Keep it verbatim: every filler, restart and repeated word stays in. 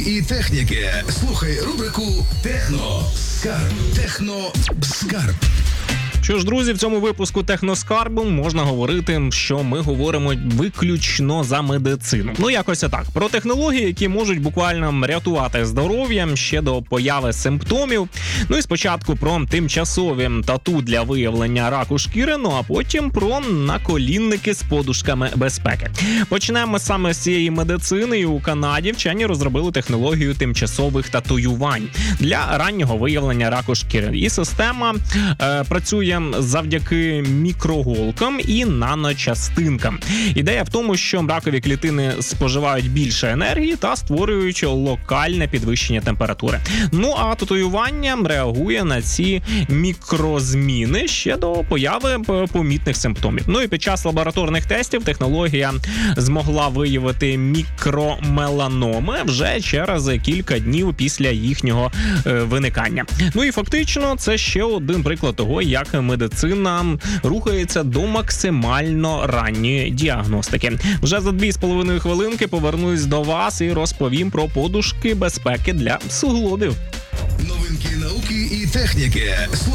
І техніки. Слухай рубрику Техно Скарб. Техно Скарб. Що ж, друзі, в цьому випуску Техноскарбу можна говорити, що ми говоримо виключно за медицину. Ну, якось так. Про технології, які можуть буквально рятувати здоров'я ще до появи симптомів. Ну і спочатку про тимчасові тату для виявлення раку шкіри, ну а потім про наколінники з подушками безпеки. Почнемо саме з цієї медицини, і у Канаді вчені розробили технологію тимчасових татуювань для раннього виявлення раку шкіри. І система е, працює завдяки мікроголкам і наночастинкам. Ідея в тому, що ракові клітини споживають більше енергії та створюють локальне підвищення температури. Ну а татуювання реагує на ці мікрозміни ще до появи помітних симптомів. Ну і під час лабораторних тестів технологія змогла виявити мікромеланоми вже через кілька днів після їхнього виникання. Ну і фактично це ще один приклад того, як медицина рухається до максимально ранньої діагностики. Вже за дві з половиною хвилинки повернусь до вас і розповім про подушки безпеки для суглобів. Новинки науки і техніки.